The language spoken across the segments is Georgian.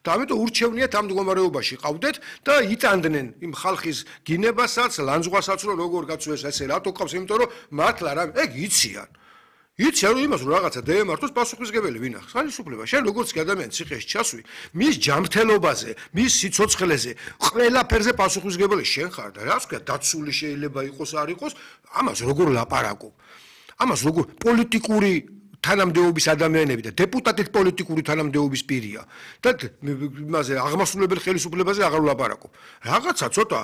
და ამიტომ ურჩევნიათ ამ მდგომარეობაში ყავდეთ და იტანდნენ იმ ხალხის გინებასაც, ლანძღვასაც, რომ როგორ კაცო ესე რატო ყავს, იმიტომ რომ მართლა რა ეგ იციან. იციან რომ იმას რომ რაღაცა დაემართოს პასუხისმგებელი ვინ ახს? ხელისუფლება. შენ როგორც კი ადამიანი ციხეში ჩასვი, მის ჯანმრთელობაზე, მის სიცოცხლეზე, ყველაფერზე პასუხისმგებელი შენ ხარ და რაც ქვია დაცული შეიძლება იყოს არ იყოს, ამას როგორ ლაპარაკობ? ამას როგორ პოლიტიკური თანამდებობის ადამიანები და დეპუტატით პოლიტიკური თანამდებობის პირია და იმაზე აღმასრულებელ ხელისუფლებაზე აღარ ვლაპარაკობ. რაღაცა ცოტა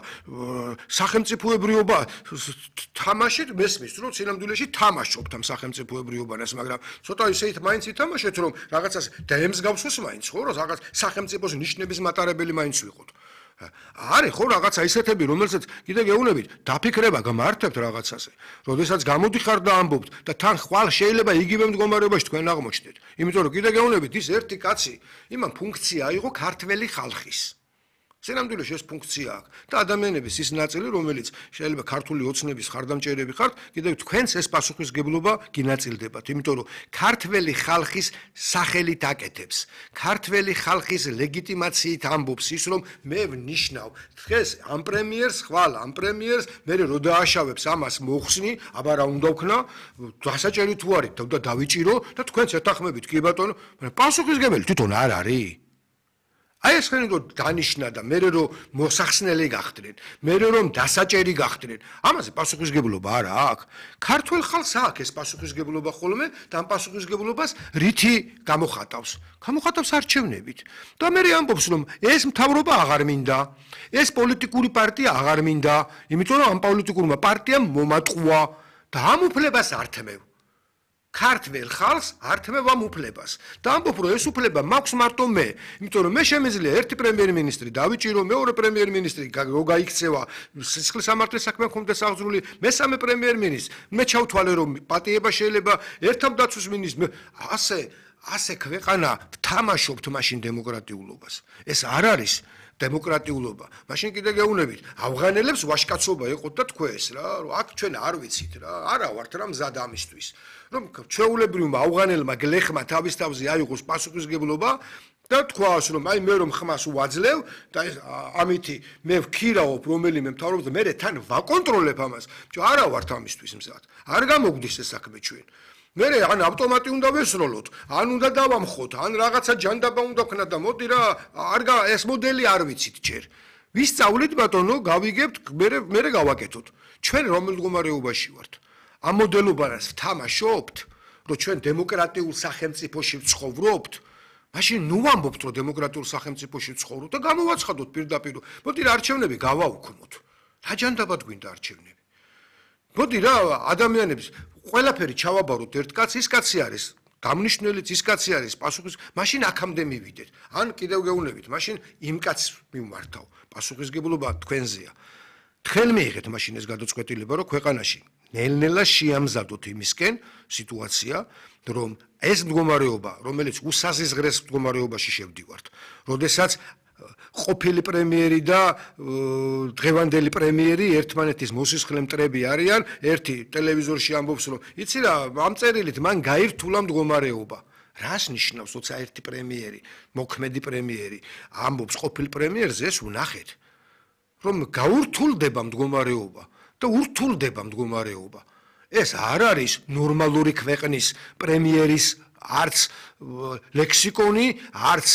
სახელმწიფოებრიობა თამაშით მესმის, რომ სინამდვილეში თამაშობთ ამ სახელმწიფოებრიობანას, მაგრამ ცოტა ისეთ მაინც ითამაშეთ, რომ რაღაცას დაემსგავსოს მაინც, ხო, რომ რაღაც სახელმწიფოს ნიშნების მატარებელი მაინც ვიყოთ. არის ხო რაღაცა ისეთები, რომელსაც კიდე გეუბნებით, დაფიქრება გამართებთ რაღაცაზე. როდესაც გამოდიხარ და ამბობთ და თან ხვალ შეიძლება იგივე მდგომარეობაში თქვენ აღმოჩნდეთ. იმიტომ რომ კიდე გეუბნებით, ის ერთი კაცი იმან ფუნქცია იყო ქართველი ხალხის. სინამდვილეში ეს ფუნქცია აქვს და ადამიანების ის ნაწილი, რომელიც შეიძლება ქართული ოცნების ხარდამჭერები ხართ, კიდევ თქვენს ეს პასუხისმგებლობა გინაწილდებათ, იმიტომ რომ ქართველი ხალხის სახელით აკეთებს, ქართველი ხალხის ლეგიტიმაციით ამბობს ის, რომ მე ვნიშნავ დღეს ამ პრემიერს, ხვალ ამ პრემიერს, მე რო დააშავებს ამას მოხსნი, აბა რა უნდა ვქნა, დასაჭერი თუ არის და დავიჭირო და თქვენც ეთანხმებით, კი ბატონო, პასუხისმგებელი თვითონ არ არის. აი ეს ხენი რომ დანიშნა და მე რომ მოსახსნელი გახდნენ, მე რომ დასაჭერი გახდნენ, ამაზე პასუხისმგებლობა არა აქვს. ქართულ ხალხს აქვს ეს პასუხისმგებლობა ხოლმე და ამ პასუხისმგებლობას რითი გამოხატავს? გამოხატავს არჩევნებით. და მე ამბობს რომ ეს მთავრობა აღარ მინდა, ეს პოლიტიკური პარტია აღარ მინდა, იმიტომ რომ ამ პოლიტიკურმა პარტიამ მომატყუა და ამ უფლებას ართმევ. ქართველ ხალხს ართმევ ამ უფლებას. და ამბობ რომ ეს უფლება მაქვს მარტო მე, იმიტომ რომ მე შემიძლია ერთი პრემიერ-მინისტრი დავიჭირო, მეორე პრემიერ-მინისტრი რო გაიქცევა, სისხლის სამართლის საქმე მქონდეს აღძრული, მესამე პრემიერ-მინისტრს, მე ჩავთვალე რომ პატიება შეიძლება ერთავდაცვის მინისტრს, ასე ქვეყანა ვთამაშობთ მაშინ დემოკრატიულობას. ეს არ არის დემოკრატიულობა. მაშინ კიდე გეუბნებით, ავღანელებს ვაშკაცობა ეყოთ და თქვენს რა, რომ აქ ჩვენ არ ვიცით რა, არა ვართ რა მზად ამისთვის. რომ ჩვეულებრივმა ავღანელმა გლეხმა თავის თავზე აიღოს პასუხისმგებლობა და თქვას რომ აი მე რომ ხმას ვაძლევ და ამითი მე ვქირავობ რომელიმე მთავრობას და მე თან ვაკონტროლებ ამას. არა ვართ ამისთვის მზად. არ გამოგვდის ეს საქმე ჩვენ. მე ან ავტომატი უნდა ვესროლოთ, ან უნდა დავამხოთ, ან რაღაცა ჯანდაბა უნდა ვქნა და მოდი რა, ეს მოდელი არ ვიცით ჯერ. ვისწავლით ბატონო, გავიგებთ, მე გავაკეთოთ. ჩვენ რომელ მდგომარეობაში ვართ? ამ მოდელობას ვთამაშობთ, რომ ჩვენ დემოკრატიულ სახელმწიფოში ვცხოვრობთ. მაშინ ნუ ვამბობთ, რომ დემოკრატიულ სახელმწიფოში ვცხოვრობთ და გამოვაცხადოთ პირდაპირ. მოდი რა არჩევნები გავაუქმოთ. რა ჯანდაბად გვინდა არჩევნები? მოდი რა ადამიანებს ყველაფერი ჩავაბაროთ ერთ კაცს, ის კაცი არის გამნიშნელიც, ის კაცი არის პასუხის, მაშინ აქამდე მივიდეთ. ან კიდევ გეუბნებით, მაშინ იმ კაცს მიმართავ. პასუხისმგებლობა თქვენზეა. თქვენ მიიღეთ მაშინ ეს გადაწყვეტილება, რომ ქვეყანაში ნელ-ნელა შეამზადოთ იმისკენ სიტუაცია, რომ ეს მდგომარეობა, რომელიც უსაზღრეს მდგომარეობაში შევდივართ, როდესაც ყოფილი პრემიერი და დღევანდელი პრემიერი ერთმანეთის მოსისხლე მტრები არიან, ერთი ტელევიზორში ამბობს, რომ იცი რა, ამ წერილით მან გაირთულა მდგომარეობა. რას ნიშნავს, როცა ერთი პრემიერი, მოქმედი პრემიერი ამბობს ყოფილ პრემიერზე, ეს ვნახეთ, რომ გაურთულდება მდგომარეობა და ურთულდება მდგომარეობა. ეს არ არის ნორმალური ქვეყნის პრემიერის არც ლექსიკონი, არც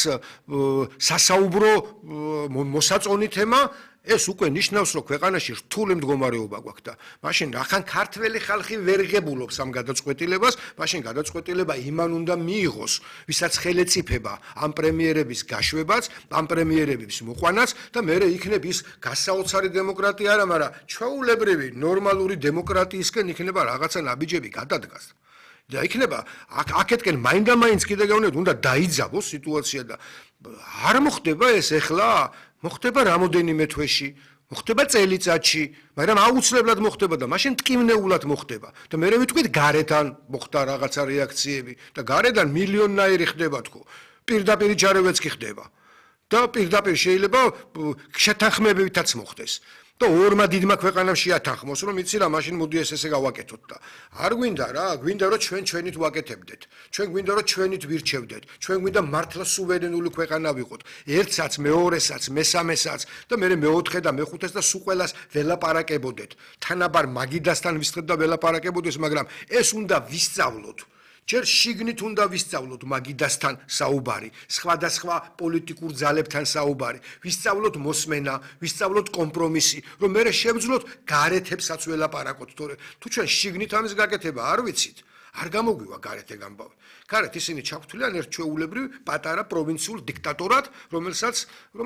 სასაუბრო მოსაწონი თემა, ეს უკვე ნიშნავს, რომ ქვეყანაში რთული მდგომარეობა გვაქვს და მაშინ რახან ქართველი ხალხი ვერ ღებულობს ამ გადაწყვეტილებას, მაშინ გადაწყვეტილება იმან უნდა მიიღოს, ვისაც ხელეწიფება ამ პრემიერების გაშვებაც, ამ პრემიერების მოყვანაც და მერე იქნება ის გასაოცარი დემოკრატია არა, მაგრამ ჩვეულებრივი ნორმალური დემოკრატიისკენ იქნება რაღაცა ნაბიჯები გადადგას. და იქნება აქეთკენ მაინდა-მაინც კიდე გეუბნებით, უნდა დაიძაბოს სიტუაცია და არ მოხდება ეს ეხლა, მოხდება რამოდენიმე თვეში, მოხდება წელიწადში, მაგრამ აუცილებლად მოხდება და მაშინ ტკივნეულად მოხდება. და მე ვიტყვით გარედან მოხდა რაღაცა რეაქციები და გარედან მილიონნაირი ხდება თქო. პირდაპირ ჩარევეც კი ხდება. და პირდაპირ შეიძლება შეთანხმებებითაც მოხდეს. და ორმა დიდმა ქვეყანამ შეათანხმოს, რომ იცი რა, მაშინ მოდი ესე გავაკეთოთ და არ გვინდა რა, გვინდა რომ ჩვენით ვაკეთებდეთ. ჩვენ გვინდა რომ ჩვენით ვირჩევდეთ. ჩვენ გვინდა მართლა სუვერენული ქვეყანა ვიყოთ. ერთსაც, მეორესაც, მესამესაც და მე მეოთხე და მეხუთეს და სულ ყველას ველაპარაკებოდეთ. თანაბარ მაგიდასთან ვისწრებთ და ველაპარაკებოდეს, მაგრამ ეს უნდა ვისწავლოთ. ჯერ შიგნით უნდა ვისწავლოთ მაგიდასთან საუბარი, სხვადასხვა პოლიტიკურ ძალებთან საუბარი, ვისწავლოთ მოსმენა, ვისწავლოთ კომპრომისი, რომ მე შევძლოთ გარეთებსაც ველაპარაკოთ, თორე თუ ჩვენ შიგნით ამის გაკეთება არ ვიცით, არ გამოგვივა გარეთე გამბავი. გარეთ ისინი ჩაგვთვლიან ერთ ჩვეულებრივ პატარა პროვინციულ დიქტატორად, რომელიც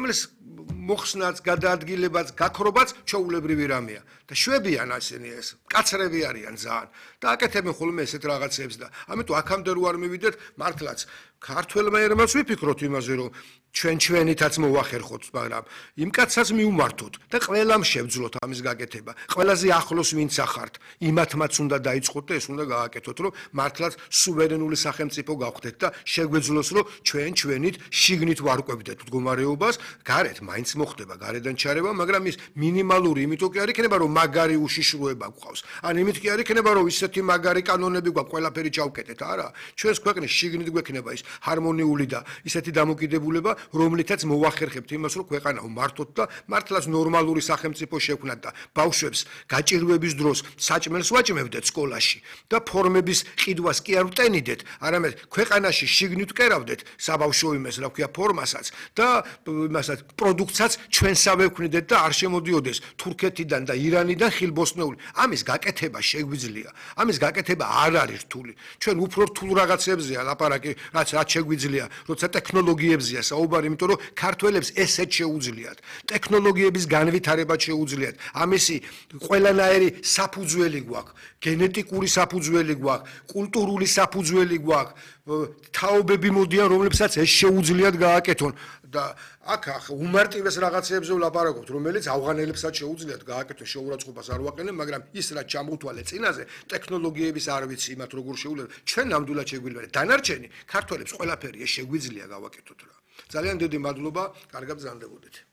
მოხსნაც, გადაადგილებაც, გაქრობაც ჩვეულებრივი რამეა. და შვებიან ასენი ეს, კაცრები არიან ძალიან და აკეთებენ ხოლმე ესეთ რაღაცებს და ამიტომ აქამდე რო არ მივიდეთ, მართლაც ქართველმა ერმაც ვიფიქროთ იმაზე, რომ ჩვენითაც მოვახერხოთ, მაგრამ იმ კაცსაც მიუმართოთ და ყველამ შევძლოთ ამის გაკეთება. ყველაზე ახლოს ვინც ახართ, იმათმაც უნდა დაიწყოთ და ეს უნდა გააკეთოთ, რომ მართლაც სუვერენული სახელმწიფო გავხდეთ და შეგვეძლოს, რომ ჩვენით შიგნით ვარკვევდეთ მდგომარეობას, გარეთ მაინც მოხდება გარედან ჩარევა, მაგრამ ის მინიმალური იმიტომ კი არ იქნება, რომ მაგარი უშიშროება გვყავს. ან იმით კი არ იქნება, რომ ისეთი მაგარი კანონები გვაქვს, ყველაფერი ჩავკეტეთ, არა. ჩვენს ქვეყნის შიგნით გვექნება ის ჰარმონიული და ისეთი დამოკიდებულება, რომლითაც მოვახერხებთ იმას, რომ ქვეყანა ვმართოთ და მართლაც ნორმალური სახელმწიფო შექმნათ და ბავშვებს გაჭირვების დროს საჭმელს ვაჭმევდეთ სკოლაში და ფორმების ყიდვას კი არ ვტენიდეთ, არამედ ქვეყანაში შიგნით ვკერავდეთ საბავშვო იმეს, რა ქვია, ფორმასაც და იმასაც პროდუქტსაც ჩვენსავე ვქნიდეთ და არ შემოდიოდეს თურქეთიდან და ირანიდან ხილბოსნეული. ამის გაკეთება შეგვიძლია. ამის გაკეთება არ არის რთული. ჩვენ უფრო რთულ რაღაცებზეა ლაპარაკი, რაც შეგვიძლია, როცა ტექნოლოგიებზეა საუბარი, იმიტომ რომ ქართველებს ესეც შეუძლიათ. ტექნოლოგიების განვითარება შეუძლიათ. ამისი ყველანაირი საფუძველი გვაქვს, გენეტიკური საფუძველი გვაქვს, კულტურული საფუძველი გვაქვს, თაობები მოდიან, რომლებსაც ეს შეუძლიათ გააკეთონ და აქ უმარტივეს რაღაცებზე ვლაპარაკობთ, რომელიც ავღანელებსაც შეუძლიათ გააკეთონ, შეურაცხყოფას არ ვაყენებ, მაგრამ ის რაც ჩამოვთვალე წინაზე, ტექნოლოგიების არ ვიცი, იმათ როგორ შეუძლიათ, ჩვენ ნამდვილად შეგვიძლია. დანარჩენი ქართველებს ყველაფერი ეს შეგვიძლია გავაკეთოთ რა. ძალიან დიდი მადლობა, კარგად გრძანდებოდეთ.